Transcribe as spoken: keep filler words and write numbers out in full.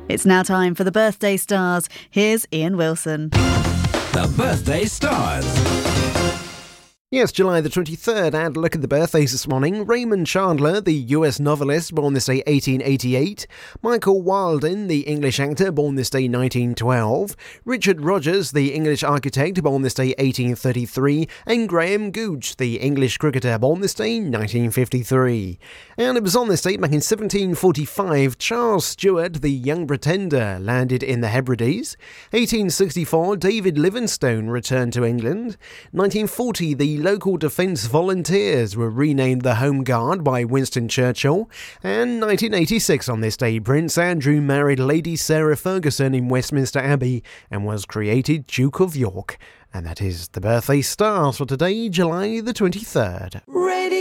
It's now time for the Birthday Stars. Here's Ian Wilson. The Birthday Stars. Yes, July the twenty-third, and look at the birthdays this morning. Raymond Chandler, the U S novelist, born this day eighteen eighty-eight. Michael Wilden, the English actor, born this day nineteen twelve. Richard Rogers, the English architect, born this day eighteen thirty-three. And Graham Gooch, the English cricketer, born this day nineteen fifty-three. And it was on this date back in seventeen forty-five, Charles Stewart, the Young Pretender, landed in the Hebrides. eighteen sixty-four, David Livingstone returned to England. nineteen forty, the local Defence Volunteers were renamed the Home Guard by Winston Churchill. And nineteen eighty-six, on this day, Prince Andrew married Lady Sarah Ferguson in Westminster Abbey and was created Duke of York. And that is the Birthday Stars for today, July the twenty-third. Radio